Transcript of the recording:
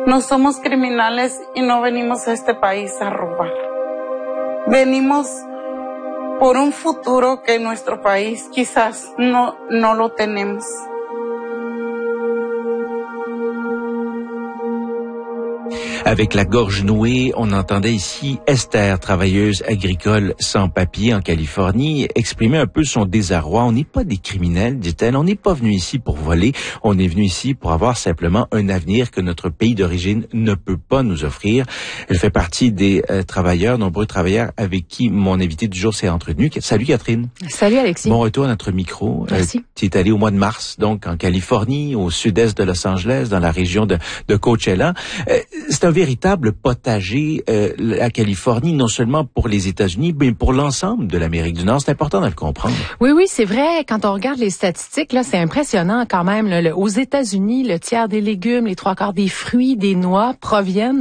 No somos criminales y no venimos a este país a robar. Venimos por un futuro que en nuestro país quizás no lo tenemos. Avec la gorge nouée, on entendait ici Esther, travailleuse agricole sans papier en Californie, exprimer un peu son désarroi. On n'est pas des criminels, dit-elle. On n'est pas venu ici pour voler. On est venu ici pour avoir simplement un avenir que notre pays d'origine ne peut pas nous offrir. Elle fait partie des nombreux travailleurs avec qui mon invité du jour s'est entretenu. Salut Catherine. Salut Alexis. Bon retour à notre micro. Merci. Tu es allé au mois de mars, donc en Californie, au sud-est de Los Angeles, dans la région de Coachella. C'est un véritable potager, la Californie, non seulement pour les États-Unis, mais pour l'ensemble de l'Amérique du Nord. C'est important de le comprendre. Oui, c'est vrai. Quand on regarde les statistiques, là, c'est impressionnant quand même. Là, aux États-Unis, le tiers des légumes, les 3/4 des fruits, des noix proviennent